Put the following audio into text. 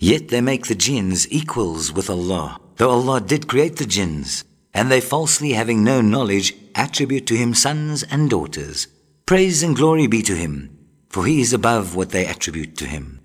Yet they make the jinns equals with Allah, though Allah did create the jinns, and they falsely, having no knowledge, attribute to Him sons and daughters. Praise and glory be to Him, for He is above what they attribute to Him.